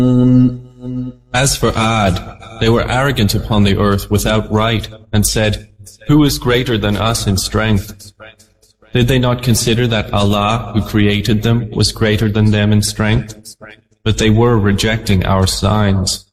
As for Ad, they were arrogant upon the earth without right, and said, "Who is greater than us in strength?" Did they not consider that Allah, who created them, was greater than them in strength? But they were rejecting our signs.